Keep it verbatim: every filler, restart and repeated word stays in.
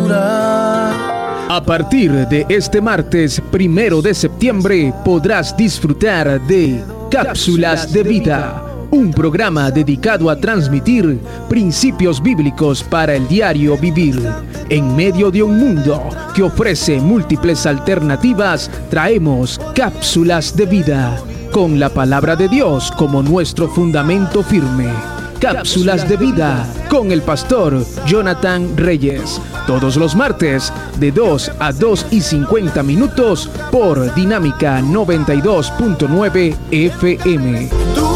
madurar. A partir de este martes primero de septiembre podrás disfrutar de Cápsulas de Vida, un programa dedicado a transmitir principios bíblicos para el diario vivir. En medio de un mundo que ofrece múltiples alternativas, traemos Cápsulas de Vida, con la palabra de Dios como nuestro fundamento firme. Cápsulas de Vida con el pastor Jonathan Reyes. Todos los martes de dos a dos y cincuenta minutos por Dinámica noventa y dos punto nueve F M.